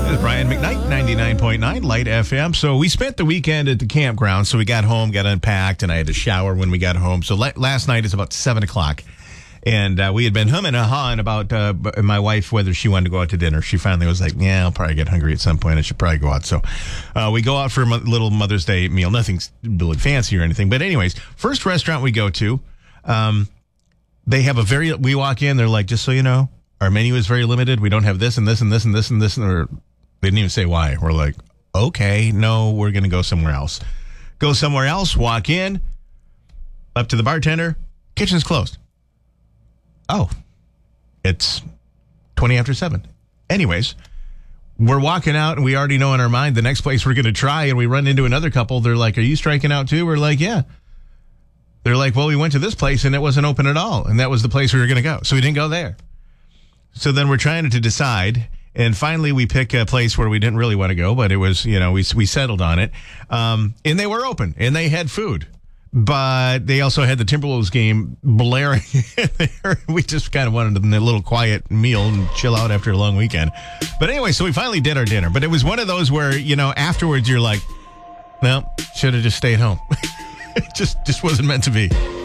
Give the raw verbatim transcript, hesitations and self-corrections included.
Brian McKnight, ninety-nine point nine Light F M. So we spent the weekend at the campground. So we got home, got unpacked, and I had to shower when we got home. So la- last night is about seven o'clock. And uh, we had been humming and hawing about uh, my wife, whether she wanted to go out to dinner. She finally was like, yeah, I'll probably get hungry at some point. I should probably go out. So uh, we go out for a mo- little Mother's Day meal. Nothing really fancy or anything. But anyways, first restaurant we go to, um, they have a very, we walk in, they're like, just so you know, our menu is very limited. We don't have this and this and this and this and this. And or they didn't even say why. We're like, okay, no, we're going to go somewhere else. Go somewhere else, walk in, up to the bartender, kitchen's closed. Oh, it's twenty after seven. Anyways, we're walking out and we already know in our mind the next place we're going to try, and we run into another couple. They're like, are you striking out too? We're like, yeah. They're like, well, we went to this place and it wasn't open at all. And that was the place we were going to go. So we didn't go there. So then we're trying to decide. And finally we pick a place where we didn't really want to go, but it was, you know, we, we settled on it. Um, and they were open and they had food. But they also had the Timberwolves game blaring there. We just kind of wanted a little quiet meal and chill out after a long weekend. But anyway, so we finally did our dinner. But it was one of those where, you know, afterwards you're like, well, should have just stayed home. It just, just wasn't meant to be.